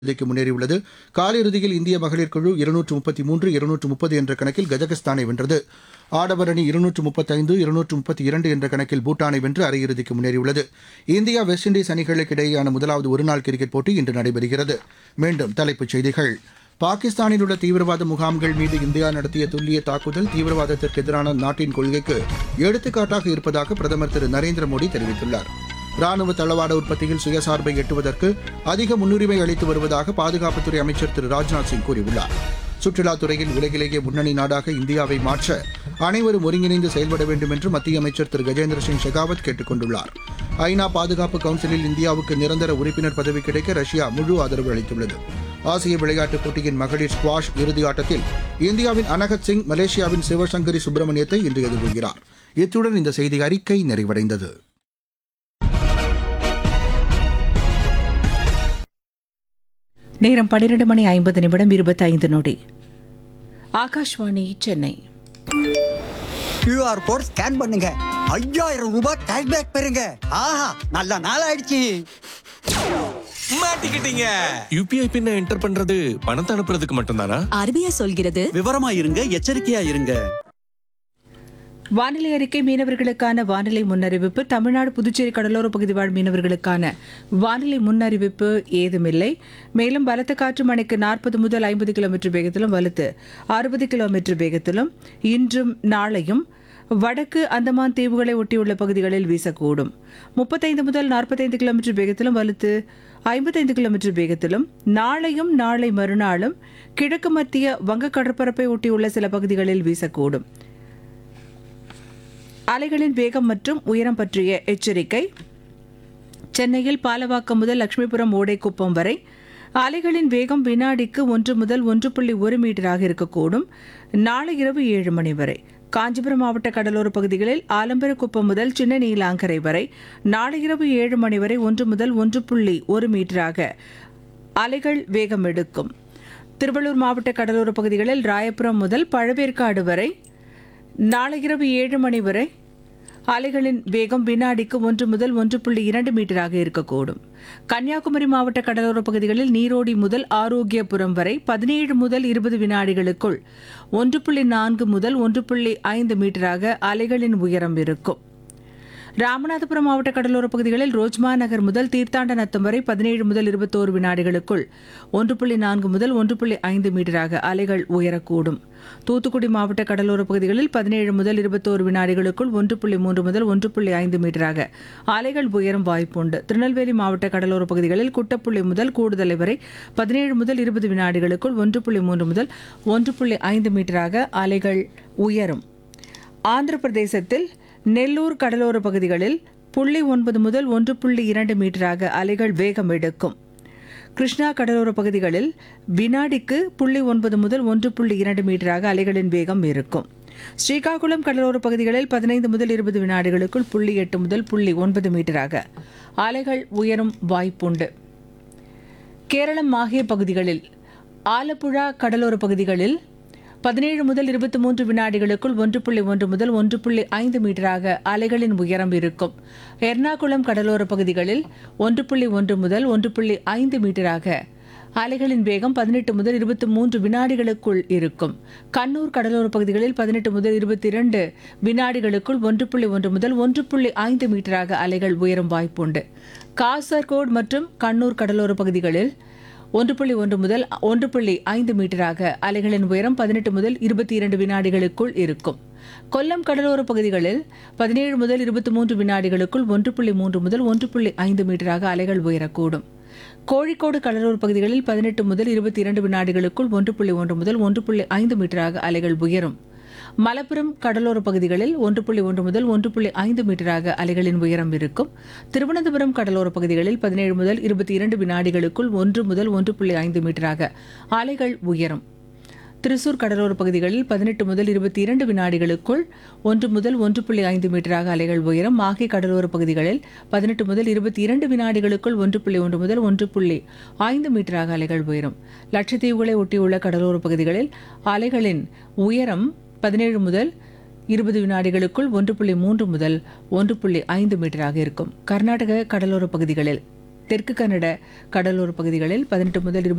இறுதிக்கு முன்னேறியுள்ளது. காலிறுதியில் இந்திய மகளிர் குழு 233, 230 என்ற கணக்கில் கஜகஸ்தானை வென்றது. ஆடவர் அணி 235, 232 என்ற கணக்கில் பூட்டானை வென்று அரையிறுதிக்கு முன்னேறியுள்ளது. இந்தியா வெஸ்ட் இண்டீஸ் அணிகளுக்கு இடையேயான முதலாவது ஒருநாள் கிரிக்கெட் போட்டி இன்று நடைபெறுகிறது. மீண்டும் தலைப்புச் செய்திகள். பாகிஸ்தானில் உள்ள தீவிரவாத முகாம்கள் மீது இந்தியா நடத்திய துல்லிய தாக்குதல் தீவிரவாதத்திற்கு எதிரான நாட்டின் கொள்கைக்கு எடுத்துக்காட்டாக இருப்பதாக பிரதமர் திரு நரேந்திர மோடி தெரிவித்துள்ளார். ராணுவ தளவாட உற்பத்தியில் சுயசார்பை எட்டுவதற்கு அதிக முன்னுரிமை அளித்து வருவதாக பாதுகாப்புத்துறை அமைச்சர் திரு ராஜ்நாத் சிங் கூறியுள்ளார். சுற்றுலாத்துறையில் உலகிலேயே முன்னணி நாடாக இந்தியாவை மாற்ற அனைவரும் ஒருங்கிணைந்து செயல்பட வேண்டும் என்று மத்திய அமைச்சர் திரு கஜேந்திர சிங் ஷெகாவத் கேட்டுக் கொண்டுள்ளார். ஐநா பாதுகாப்பு கவுன்சிலில் இந்தியாவுக்கு நிரந்தர உறுப்பினர் பதவி கிடைக்க ரஷ்யா முழு ஆதரவு அளித்துள்ளது. ஆசிய விளையாட்டுப் போட்டியின் மகளிர் ஸ்குவாஷ் இறுதி ஆட்டத்தில் இந்தியாவின் அனகத் சிங் மலேசியாவின் சிவசங்கரி சுப்பிரமணியத்தை இன்று எதிர்கொள்கிறார். இத்துடன் இந்த செய்தி அறிக்கை நிறைவடைந்தது. நேரம் 12:50 Akashvani Chennai. QR code scan பண்ணுங்க, 5000 ரூபாய் கேஷ்பேக் பெறுங்க. ஆஹா, நல்ல நாள் ஆயிடுச்சு. மாட்டிக்கிட்டீங்க. யூபிஐ பின்ன என்டர் பண்றது பணத்தை அனுப்புறதுக்கு மட்டும்தானா? RBI சொல்கிறது. விவரமா இருங்க, எச்சரிக்கையா இருங்க. வானிலை அறிக்கை. மீனவர்களுக்கான வானிலை முன்னறிவிப்பு. தமிழ்நாடு புதுச்சேரி கடலோர பகுதி வாழ் மீனவர்களுக்கான வானிலை முன்னறிவிப்பு ஏதுமில்லை. மேலும் பலத்த காற்று மணிக்கு 40 முதல் 50 கிலோமீட்டர் வேகத்திலும் வலுத்து 60 கிலோமீட்டர் வேகத்திலும் இன்றும் நாளையும் வடக்கு அந்தமான் தீவுகளை ஒட்டியுள்ள பகுதிகளில் வீசக்கூடும். 35 முதல் 45 கிலோமீட்டர் வேகத்திலும் வலுத்து 55 கிலோமீட்டர் வேகத்திலும் நாளையும் நாளை மறுநாளும் கிழக்கு மத்திய வங்க கடற்பரப்பை ஒட்டியுள்ள சில பகுதிகளில் வீசக்கூடும். அலைகளின் வேகம் மற்றும் உயரம் பற்றிய எச்சரிக்கை. சென்னையில் பாலவாக்கம் முதல் லட்சுமிபுரம் ஓடைக்குப்பம் வரை அலைகளின் வேகம் வினாடிக்கு 1 முதல் 1.1 மீட்டராக இருக்கக்கூடும். நாளை இரவு 7 மணி வரை. காஞ்சிபுரம் மாவட்ட கடலோர பகுதிகளில் ஆலம்பரக்குப்பம் முதல் சின்ன நீலாங்கரை வரை நாளை இரவு 7 மணி வரை 1 முதல் 1.1 மீட்டராக அலைகள் வேகம் எடுக்கும். திருவள்ளூர் மாவட்ட கடலோர பகுதிகளில் ராயபுரம் முதல் பழவேற்காடு வரை நாளை இரவு 7 மணி வரை அலைகளின் வேகம் வினாடிக்கு 1 முதல் 1.2 மீட்டராக இருக்கக்கூடும். கன்னியாகுமரி மாவட்ட கடலோர பகுதிகளில் நீரோடி முதல் ஆரோக்கியபுரம் வரை 17 முதல் 20 வினாடிகளுக்குள் 1.4 முதல் 1.5 மீட்டராக அலைகளின் உயரம் இருக்கும். ராமநாதபுரம் மாவட்ட கடலோர பகுதிகளில் ரோஜ்மா நகர் முதல் தீர்த்தாண்டநத்தம் வரை 17 முதல் 21 வினாடிகளுக்குள் 1.4 முதல் 1.5 மீட்டராக அலைகள் உயரக்கூடும். தூத்துக்குடி மாவட்ட கடலோர பகுதிகளில் 17 முதல் 21 வினாடிகளுக்குள் 1.3 முதல் 1.5 மீட்டராக அலைகள் உயரும் வாய்ப்புண்டு. திருநெல்வேலி மாவட்ட கடலோர பகுதிகளில் குட்டப்புள்ளி முதல் கூடுதலை வரை 17 முதல் 20 வினாடிகளுக்குள் 1.3 முதல் 1.5 மீட்டராக அலைகள் உயரும். ஆந்திர பிரதேசத்தில் நெல்லூர் கடலோர பகுதிகளில் 0.9 முதல் 1.2 மீட்டராக அலைகள் வேகம் எடுக்கும். கிருஷ்ணா கடலோர பகுதிகளில் வினாடிக்கு 0.9 முதல் 1.2 மீட்டராக அலைகளின் வேகம் இருக்கும். ஸ்ரீகாகுளம் கடலோர பகுதிகளில் 15 முதல் 20 வினாடிகளுக்குள் 0.8 முதல் 0.9 மீட்டராக அலைகள் உயரும் வாய்ப்புண்டு. கேரளம் மாஹே பகுதிகளில் ஆலப்புழா கடலோர பகுதிகளில் 17 முதல் 23 வினாடிகளுக்குள் 1.1 முதல் 1.5 மீட்டராக அலைகளின் உயரம் இருக்கும். எர்ணாகுளம் கடலோர பகுதிகளில் 1.1 முதல் 1.5 மீட்டராக அலைகளின் வேகம் 18 முதல் 23 வினாடிகளுக்குள் இருக்கும். கண்ணூர் கடலோர பகுதிகளில் 18 முதல் 22 வினாடிகளுக்குள் 1.1 முதல் 1.5 மீட்டராக அலைகள் உயரும் வாய்ப்புண்டு. காசர்கோடு மற்றும் கண்ணூர் கடலோர பகுதிகளில் 1.1 முதல் 1.5 மீட்டராக அலைகளின் உயரம் 18 முதல் 22 வினாடிகளுக்குள் இருக்கும். கொல்லம் கடலோர பகுதிகளில் 17 முதல் 23 வினாடிகளுக்குள் 1.3 முதல் 1.5 மீட்டராக அலைகள் உயரக்கூடும். கோழிக்கோடு கடலோர பகுதிகளில் 18 முதல் 22 வினாடிகளுக்குள் 1.1 முதல் 1.5 மீட்டராக அலைகள் உயரும். மலப்புரம் கடலோர பகுதிகளில் 1.1 முதல் 1.5 மீட்டராக அலைகளின் உயரம் இருக்கும். திருவனந்தபுரம் கடலோர பகுதிகளில் 17 முதல் 22 வினாடிகளுக்குள் 1 முதல் 1.5 மீட்டராக அலைகள் உயரும். திருசூர் கடலோர பகுதிகளில் 18 முதல் 22 வினாடிகளுக்குள் 1 முதல் 1.5 மீட்டராக அலைகள் உயரும். மாஹே கடலோர பகுதிகளில் 18 முதல் 22 வினாடிகளுக்குள் 1.1 முதல் 1.5 மீட்டராக அலைகள் உயரும். லட்சத்தீவுகளை ஒட்டியுள்ள கடலோர பகுதிகளில் அலைகளின் உயரம் 17 முதல் 20 வினாடிகளுக்குள் 1.3 முதல் 1.5 மீட்டராக இருக்கும். கர்நாடக கடலோர பகுதிகளில் தெற்கு கன்னட கடலோர பகுதிகளில் 18 முதல்